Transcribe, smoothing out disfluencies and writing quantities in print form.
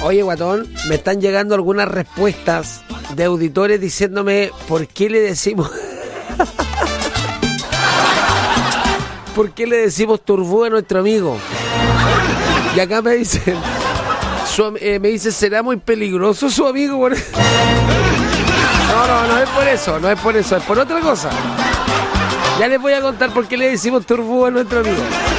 Oye, guatón, me están llegando algunas respuestas de auditores diciéndome por qué le decimos... ¿Por qué le decimos turbú a nuestro amigo? Y acá me dicen... me dice, ¿será muy peligroso su amigo? No es por eso, es por otra cosa. Ya les voy a contar por qué le decimos turbú a nuestro amigo.